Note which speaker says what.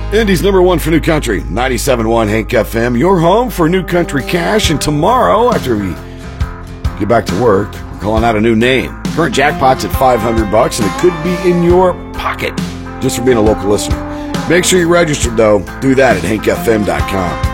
Speaker 1: Indy's number one for New Country, 97.1 Hank FM, your home for New Country Cash. And tomorrow, after we get back to work, we're calling out a new name. Current jackpot's at $500, and it could be in your pocket just for being a local listener. Make sure you're registered, though. Do that at hankfm.com.